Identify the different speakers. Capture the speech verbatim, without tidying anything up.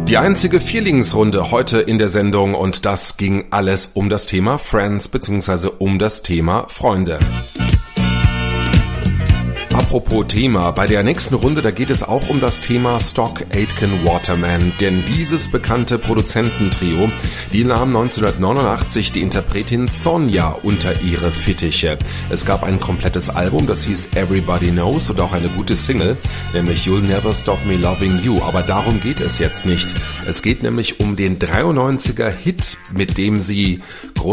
Speaker 1: Die einzige Vierlingsrunde heute in der Sendung und das ging alles um das Thema Friends bzw. um das Thema Freunde. Apropos Thema, bei der nächsten Runde, da geht es auch um das Thema Stock Aitken Waterman, denn dieses bekannte Produzententrio, die nahm neunzehnhundertneunundachtzig die Interpretin Sonja unter ihre Fittiche. Es gab ein komplettes Album, das hieß Everybody Knows und auch eine gute Single, nämlich You'll Never Stop Me Loving You, aber darum geht es jetzt nicht. Es geht nämlich um den dreiundneunziger Hit, mit dem sie